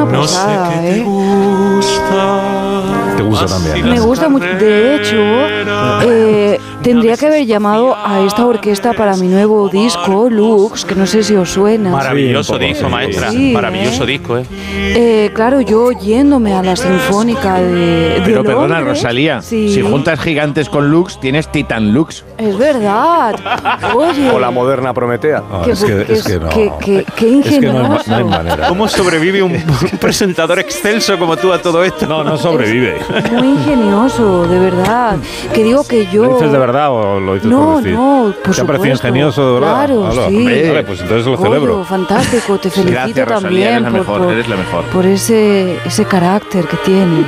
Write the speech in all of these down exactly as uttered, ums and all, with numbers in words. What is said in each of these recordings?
una No pasada, sé qué te ¿eh? gusta. Te gusta también. Me gusta mucho. De hecho, eh, tendría que haber llamado a esta orquesta para mi nuevo disco, Lux, que no sé si os suena. Maravilloso Sí, un poco, disco, sí. maestra. Sí, Maravilloso ¿eh? disco, ¿eh? Eh, claro, yo yéndome a la Sinfónica de, de Pero perdona, Londres. Rosalía, Sí, si juntas gigantes con Lux, tienes Titan Lux. es verdad. Oye, O la moderna Prometea. No, qué, es que, qué- es que no. qué- qué- qué Es que no hay, ma- ingenioso. no hay manera. ¿Cómo sobrevive un, un presentador excelso como tú a todo esto? No, no sobrevive. Muy ingenioso, de verdad. Que digo que yo. ¿Lo dices de verdad o lo dices No, por decir? no, por ¿Te ha parecido supuesto. ingenioso, de verdad? Claro, Hala, sí. hombre, Vale, pues entonces lo Oye, celebro. fantástico, te felicito Gracias, Rosalía, también eres la por, mejor, por- eres la mejor. por ese, ese carácter que tiene.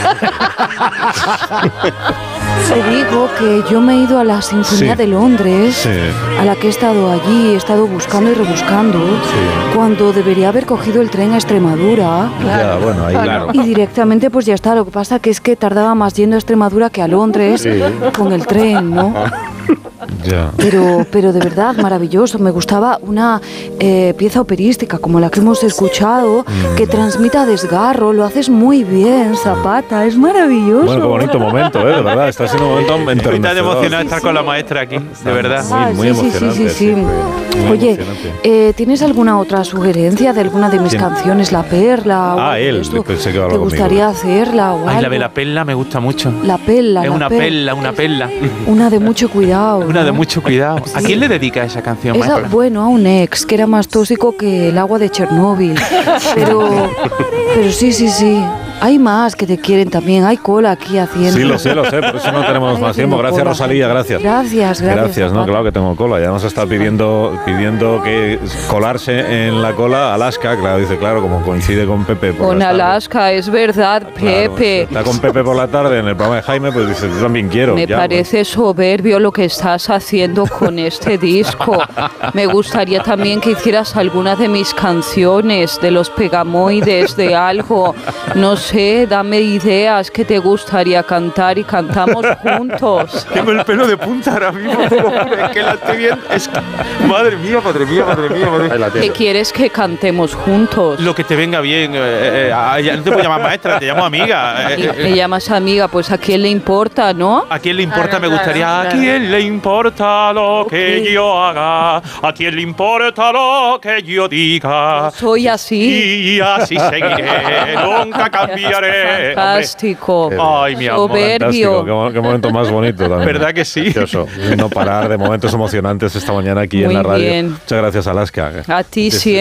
Te digo que yo me he ido a la Sinfonía Sí. de Londres, Sí. a la que he estado allí, he estado buscando y rebuscando, cuando debería haber cogido el tren a Extremadura. Ya, bueno, ahí claro. Y directamente pues ya está, lo que pasa que es que tardaba más yendo a Extremadura que a Londres con el tren, ¿no? Ya. Pero, pero de verdad, maravilloso. Me gustaba una eh, pieza operística como la que hemos escuchado, que transmita desgarro. Lo haces muy bien, Zapata. Es maravilloso. Bueno, qué bonito momento, ¿eh? De verdad, está siendo un momento enternecedor. Estoy tan emocionado de estar con la maestra aquí, de verdad. Ah, muy sí, sí, emocionante, sí, sí, sí. sí, muy Oye, emocionante. eh, ¿tienes alguna otra sugerencia de alguna de mis ¿Quién? canciones? La Perla. o Ah, algo de él, esto? pensé que iba a ¿Te hablar conmigo. gustaría hacerla o Ay, algo? la de la perla me gusta mucho. La Perla. Es la una per- perla, una perla. Una de mucho cuidado. Una de ¿no? mucho cuidado. ¿A Sí. quién le dedica esa canción, Esa, maestra? bueno, a un ex que era más tóxico que el agua de Chernóbil. Pero, pero sí, sí, sí. Hay más que te quieren también. Hay cola aquí haciendo. Sí, lo sé, lo sé, por eso no tenemos Ay, más tengo tiempo. Gracias, cola. Rosalía, gracias. Gracias, gracias. Gracias, no, Zapata. claro que tengo cola. Ya nos está pidiendo pidiendo que colarse en la cola Alaska. Claro, dice, claro, como coincide con Pepe. por Con las tardes. Alaska, es verdad, Claro, Pepe. está con Pepe por la tarde en el programa de Jaime, pues dice, yo también quiero. Me ya, parece soberbio lo que estás haciendo con este disco. Me gustaría también que hicieras alguna de mis canciones, de los Pegamoides, de algo. No sé, dame ideas que te gustaría cantar y cantamos juntos. Tengo el pelo de punta ahora mismo, te lo juro, es que la estoy viendo. Es que, madre mía, madre mía, madre mía, madre Ahí la ¿Qué tienes. quieres que cantemos juntos? Lo que te venga bien. Eh, eh, ah, ya no te puedo llamar maestra, te llamo amiga. Eh, Y eh, me llamas amiga, pues a quién le importa, ¿no? ¿A quién le importa? Claro, Me gustaría. claro, ¿A claro. quién le importa lo que Ok. yo haga? ¿A quién le importa lo que yo diga? Soy así. Y así seguiré, nunca cambiaré. Fantástico. Hombre. Ay, mi amor. Soberbio. Fantástico, qué, mo- qué momento más bonito también. ¿Verdad que sí? Precioso. No parar de momentos emocionantes esta mañana aquí en Muy la radio. bien. Muchas gracias, Alaska. A ti Sí, sí. siempre.